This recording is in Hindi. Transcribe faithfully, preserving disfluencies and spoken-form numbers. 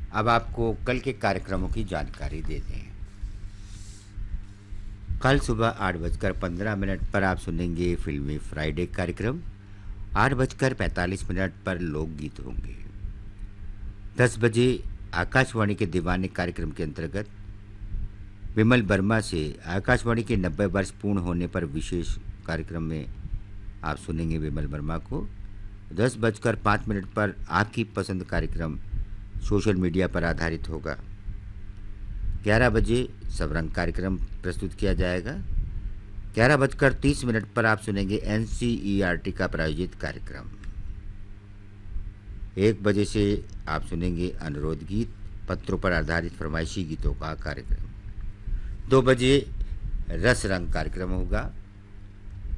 अब आपको कल के कार्यक्रमों की जानकारी देते हैं। कल सुबह आठ बजकर पंद्रह मिनट पर आप सुनेंगे फिल्मी फ्राइडे कार्यक्रम। आठ बजकर पैंतालीस मिनट पर लोकगीत होंगे। दस बजे आकाशवाणी के दीवाने कार्यक्रम के अंतर्गत विमल वर्मा से आकाशवाणी के नब्बे वर्ष पूर्ण होने पर विशेष कार्यक्रम में आप सुनेंगे विमल वर्मा को। दस बजकर पाँच मिनट पर आपकी पसंद कार्यक्रम सोशल मीडिया पर आधारित होगा। ग्यारह बजे सबरंग कार्यक्रम प्रस्तुत किया जाएगा। ग्यारह बजकर तीस मिनट पर आप सुनेंगे N C E R T का प्रायोजित कार्यक्रम। एक बजे से आप सुनेंगे अनुरोध गीत, पत्रों पर आधारित फरमाइशी गीतों का कार्यक्रम। दो बजे रस रंग कार्यक्रम होगा।